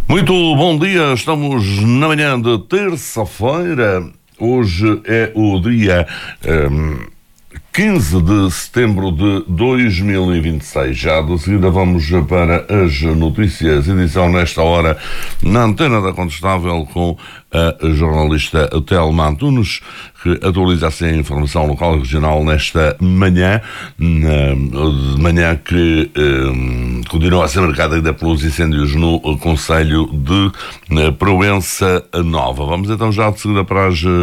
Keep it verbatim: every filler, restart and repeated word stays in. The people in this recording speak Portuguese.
Muito bom dia, estamos na manhã de terça-feira. Hoje é o dia um, quinze de setembro de dois mil e vinte e seis. Já de seguida vamos para as notícias, edição nesta hora na Antena da Contestável com a jornalista Telma Antunes, que atualiza assim a informação local e regional nesta manhã, na manhã que um, continua a ser marcada ainda pelos incêndios no concelho de Proença Nova. Vamos então já de seguida para as